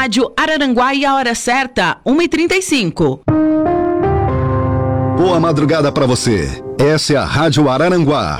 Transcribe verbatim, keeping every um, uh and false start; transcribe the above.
Rádio Araranguá e a hora certa, uma e trinta e cinco. Boa madrugada pra você. Essa é a Rádio Araranguá.